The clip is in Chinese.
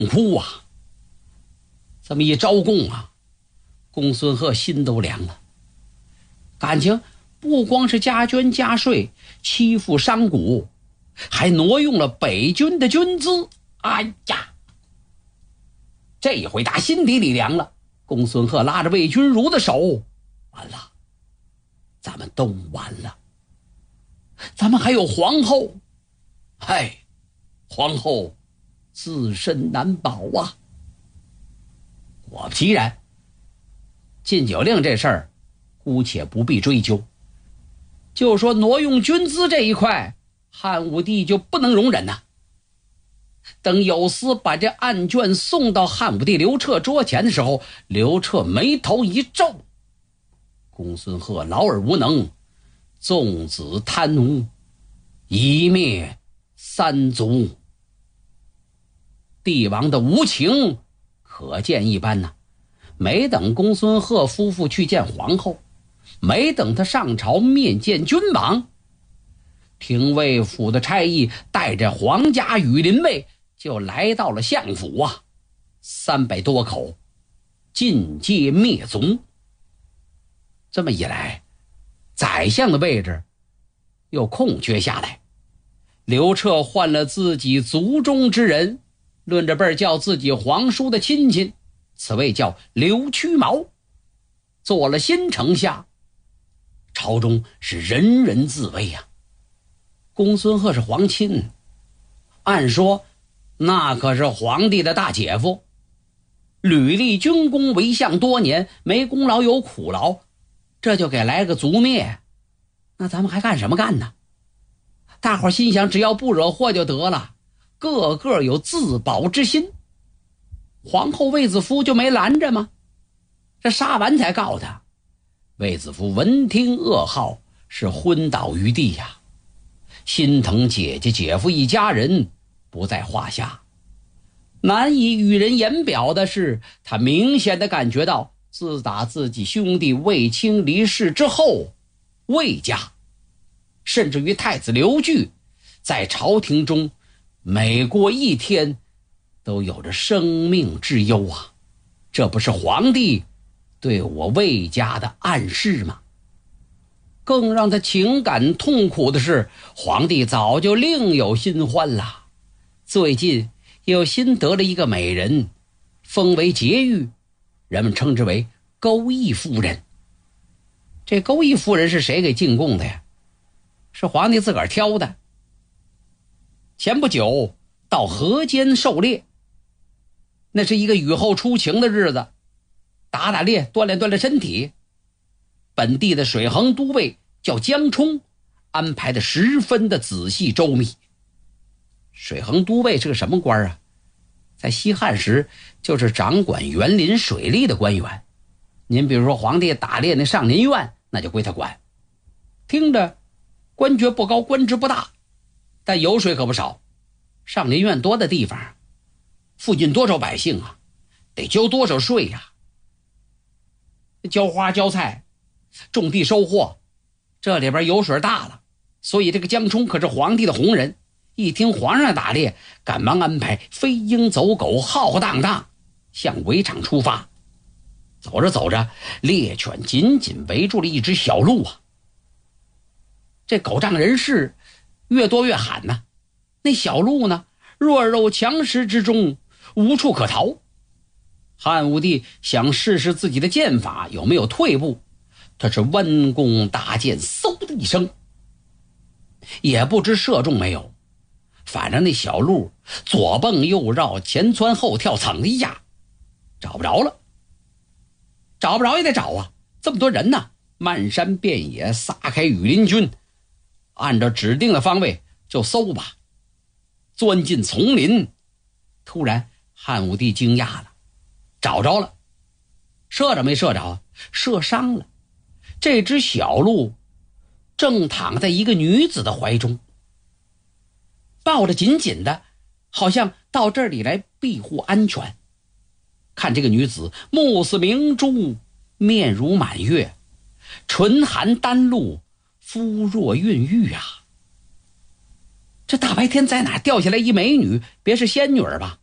哭啊！这么一招供啊，公孙贺心都凉了。感情不光是加捐加税欺负商贾，还挪用了北军的军资。哎呀，这一回打心底里凉了。公孙贺拉着魏君如的手，完了，咱们都完了。咱们还有皇后，嗨，皇后自身难保啊。果不其然，禁酒令这事儿姑且不必追究，就说挪用军资这一块，汉武帝就不能容忍呐。等有司把这案卷送到汉武帝刘彻桌前的时候，刘彻眉头一皱，公孙贺劳而无能，纵子贪污，一灭三族。帝王的无情可见一斑呐。没等公孙贺夫妇去见皇后，没等他上朝面见君王，廷尉府的差役带着皇家羽林卫就来到了相府啊，300多口，尽皆灭族。这么一来，宰相的位置又空缺下来。刘彻换了自己族中之人，论着辈儿叫自己皇叔的亲戚，此位叫刘屈毛，做了新丞相。朝中是人人自危啊。公孙贺是皇亲，按说那可是皇帝的大姐夫，屡立军功，为相多年，没功劳有苦劳，这就给来个族灭，那咱们还干什么干呢？大伙心想，只要不惹祸就得了，个个有自保之心。皇后卫子夫就没拦着吗？这杀完才告他。卫子夫闻听噩耗，是昏倒于地呀。心疼姐姐姐夫一家人不在话下，难以与人言表的是，他明显的感觉到，自打自己兄弟卫青离世之后，卫家甚至于太子刘据在朝廷中每过一天都有着生命之忧啊。这不是皇帝对我卫家的暗示吗？更让他情感痛苦的是，皇帝早就另有新欢了，最近又新得了一个美人，封为婕妤，人们称之为钩弋夫人。这钩弋夫人是谁给进贡的呀？是皇帝自个儿挑的。前不久到河间狩猎，那是一个雨后初晴的日子，打打猎，锻炼锻炼身体。本地的水衡都尉叫江冲，安排的十分的仔细周密。水衡都尉是个什么官啊？在西汉时就是掌管园林水利的官员。您比如说皇帝打猎那上林苑，那就归他管。听着官爵不高，官职不大，但油水可不少。上林苑多的地方，附近多少百姓啊，得交多少税呀？浇花浇菜，种地收获，这里边油水大了，所以这个江冲可是皇帝的红人。一听皇上打猎，赶忙安排飞鹰走狗，浩浩荡荡向围场出发。走着走着，猎犬紧紧围住了一只小鹿啊。这狗仗人势，越多越喊呢。那小鹿呢，弱肉强食之中无处可逃。汉武帝想试试自己的剑法有没有退步，他是弯弓搭箭，嗖的一声，也不知射中没有。反正那小鹿左蹦右绕，前窜后跳，噌的一下找不着了。找不着也得找啊，这么多人呢，漫山遍野撒开羽林军，按照指定的方位就搜吧。钻进丛林，突然汉武帝惊讶了，找着了。射着没射着啊？射伤了。这只小鹿正躺在一个女子的怀中，抱着紧紧的，好像到这里来庇护安全。看这个女子目似明珠，面如满月，唇含丹露，肤若孕育啊。这大白天在哪掉下来一美女？别是仙女吧？